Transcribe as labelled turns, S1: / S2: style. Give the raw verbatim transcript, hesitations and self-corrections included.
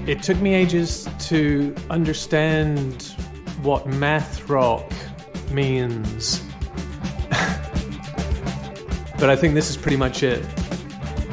S1: It took me ages to understand what math rock means. But I think this is pretty much it.